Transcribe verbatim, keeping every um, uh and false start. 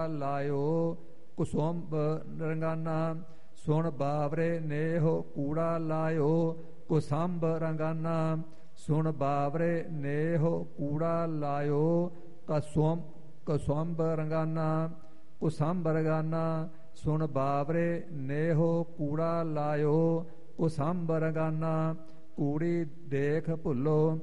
ਲਾਇਓ ਕੁਸੁੰਭ ਰੰਗਾਨਾ, ਸੁਣ ਬਾਵਰੇ ਨੇਹੋ ਕੂੜਾ ਲਾਇਓ ਕੁਸੰਭ ਰੰਗਾਨਾ, ਸੁਣ ਬਾਵਰੇ ਨੇਹੋ ਕੂੜਾ ਲਾਇਓ ਕਸੁੰਭ ਕਸੁੰਭ ਰੰਗਾਨਾ, ਕੁਸੰਭ ਰੰਗਾਨਾ, ਸੁਣ ਬਾਵਰੇ ਨੇਹੋ ਕੂੜਾ ਲਾਇਓ ਕੁਸੰਭ ਰੰਗਾਨਾ, ਕੂੜੀ ਦੇਖ ਭੁੱਲੋ